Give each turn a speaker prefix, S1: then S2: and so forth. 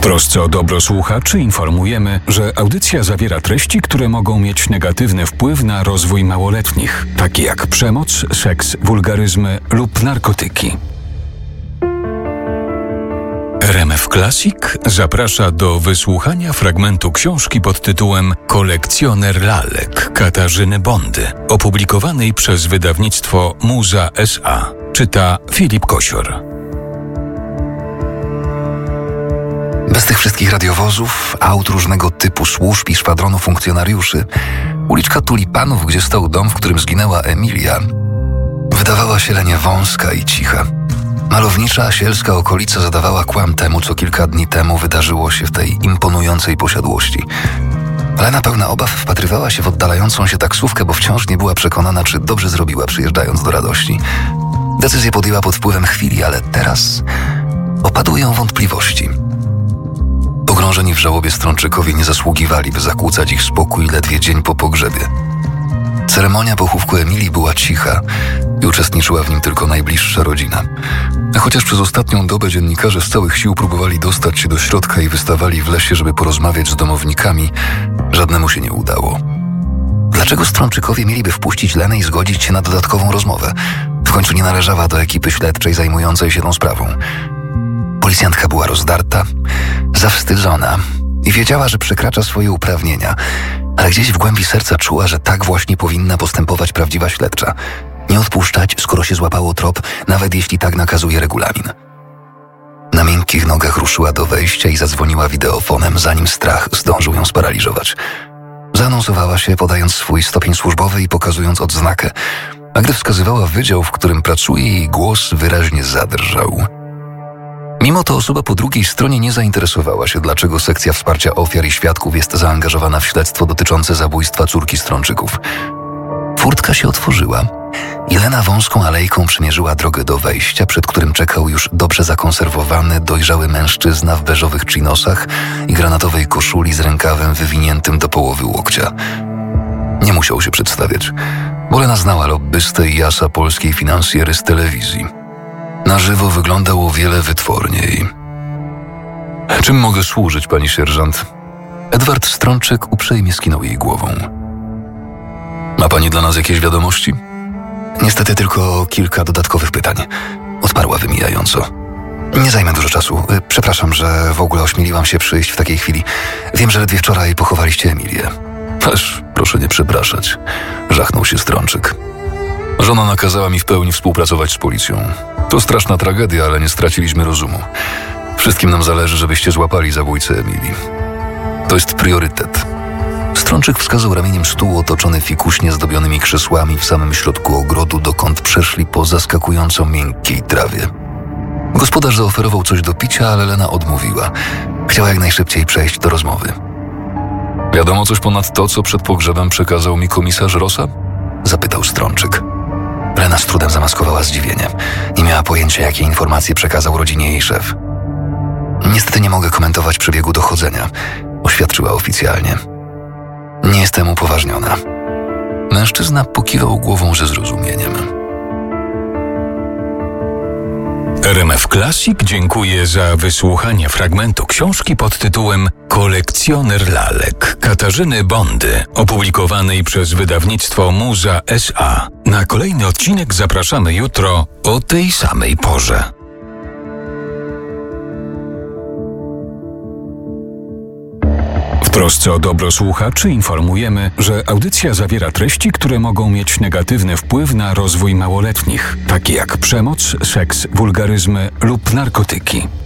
S1: trosce o dobro słuchaczy informujemy, że audycja zawiera treści, które mogą mieć negatywny wpływ na rozwój małoletnich, takie jak przemoc, seks, wulgaryzmy lub narkotyki. RMF Classic zaprasza do wysłuchania fragmentu książki pod tytułem Kolekcjoner lalek Katarzyny Bondy, opublikowanej przez wydawnictwo Muza S.A. Czyta Filip Kosior.
S2: Bez tych wszystkich radiowozów, aut różnego typu, służb i szwadronu funkcjonariuszy, uliczka Tulipanów, gdzie stał dom, w którym zginęła Emilia, wydawała się lenie wąska i cicha. Malownicza, sielska okolica zadawała kłam temu, co kilka dni temu wydarzyło się w tej imponującej posiadłości. Lena pełna obaw wpatrywała się w oddalającą się taksówkę, bo wciąż nie była przekonana, czy dobrze zrobiła, przyjeżdżając do Radości. Decyzję podjęła pod wpływem chwili, ale teraz opadły ją wątpliwości. Pogrążeni w żałobie Strączykowie nie zasługiwali, by zakłócać ich spokój ledwie dzień po pogrzebie. Ceremonia pochówku Emilii była cicha i uczestniczyła w nim tylko najbliższa rodzina. A chociaż przez ostatnią dobę dziennikarze z całych sił próbowali dostać się do środka i wystawali w lesie, żeby porozmawiać z domownikami, żadnemu się nie udało. Dlaczego Strączykowie mieliby wpuścić Lenę i zgodzić się na dodatkową rozmowę? W końcu nie należała do ekipy śledczej zajmującej się tą sprawą. Policjantka była rozdarta, zawstydzona i wiedziała, że przekracza swoje uprawnienia, ale gdzieś w głębi serca czuła, że tak właśnie powinna postępować prawdziwa śledcza. Nie odpuszczać, skoro się złapało trop, nawet jeśli tak nakazuje regulamin. Na miękkich nogach ruszyła do wejścia i zadzwoniła wideofonem, zanim strach zdążył ją sparaliżować. Zaanonsowała się, podając swój stopień służbowy i pokazując odznakę, a gdy wskazywała wydział, w którym pracuje, jej głos wyraźnie zadrżał. Mimo to osoba po drugiej stronie nie zainteresowała się, dlaczego sekcja wsparcia ofiar i świadków jest zaangażowana w śledztwo dotyczące zabójstwa córki Strączyków. Furtka się otworzyła i Lena wąską alejką przemierzyła drogę do wejścia, przed którym czekał już dobrze zakonserwowany, dojrzały mężczyzna w beżowych chinosach i granatowej koszuli z rękawem wywiniętym do połowy łokcia. Nie musiał się przedstawiać, bo Lena znała lobbystę i asa polskiej finansjery z telewizji. Na żywo wyglądał o wiele wytworniej. Czym mogę służyć, pani sierżant? Edward Strączyk uprzejmie skinął jej głową. Ma pani dla nas jakieś wiadomości? Niestety tylko kilka dodatkowych pytań. Odparła wymijająco. Nie zajmę dużo czasu. Przepraszam, że w ogóle ośmieliłam się przyjść w takiej chwili. Wiem, że ledwie wczoraj pochowaliście Emilię. Ależ proszę nie przepraszać. Żachnął się Strączyk. Żona nakazała mi w pełni współpracować z policją. To straszna tragedia, ale nie straciliśmy rozumu. Wszystkim nam zależy, żebyście złapali zabójcę Emilii. To jest priorytet. Strączyk wskazał ramieniem stół otoczony fikuśnie zdobionymi krzesłami w samym środku ogrodu, dokąd przeszli po zaskakująco miękkiej trawie. Gospodarz zaoferował coś do picia, ale Lena odmówiła. Chciała jak najszybciej przejść do rozmowy. Wiadomo coś ponad to, co przed pogrzebem przekazał mi komisarz Rosa? Zapytał Strączyk. Lena z trudem zamaskowała zdziwienie. Nie miała pojęcia, jakie informacje przekazał rodzinie jej szef. Niestety nie mogę komentować przebiegu dochodzenia, oświadczyła oficjalnie. Nie jestem upoważniona. Mężczyzna pokiwał głową ze zrozumieniem.
S1: RMF Classic dziękuję za wysłuchanie fragmentu książki pod tytułem Kolekcjoner lalek Katarzyny Bondy, opublikowanej przez wydawnictwo Muza S.A. Na kolejny odcinek zapraszamy jutro o tej samej porze. W trosce o dobro słuchaczy informujemy, że audycja zawiera treści, które mogą mieć negatywny wpływ na rozwój małoletnich, takie jak przemoc, seks, wulgaryzmy lub narkotyki.